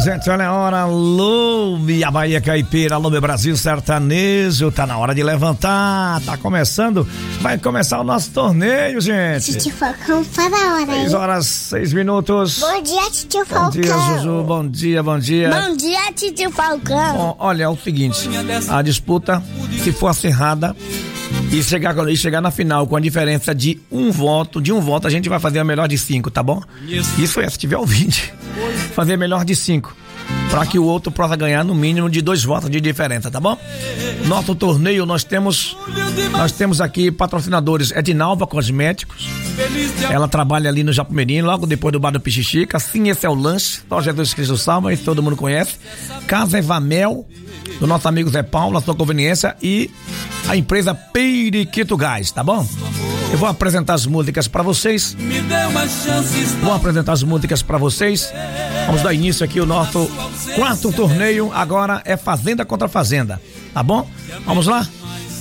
gente, olha a hora. Alô, minha Bahia Caipira, alô, meu Brasil sertanejo. Tá na hora de levantar, tá começando. Vai começar o nosso torneio, gente. Titio Falcão, fala a hora aí. 6:06. Bom dia, Titio Falcão. Bom dia, Zuzu, bom dia. Bom dia, Titio Falcão. Bom, olha, é o seguinte, a disputa, se for acirrada e chegar na final com a diferença de um voto, a gente vai fazer a melhor de 5, tá bom? Isso é, se tiver ouvinte, fazer a melhor de 5, para que o outro possa ganhar no mínimo de 2 votos de diferença, tá bom? Nosso torneio, nós temos aqui patrocinadores: Edinalva Cosméticos, ela trabalha ali no Japumirim, logo depois do Bar do Pichichica. Sim, esse é o lanche, Só Jesus Cristo Salva, isso todo mundo conhece. Casa Evamel, do nosso amigo Zé Paulo, a sua conveniência, e a empresa Periquito Gás, tá bom? Eu vou apresentar as músicas pra vocês. Vamos dar início aqui ao nosso quarto torneio. Agora é Fazenda contra Fazenda, tá bom? Vamos lá?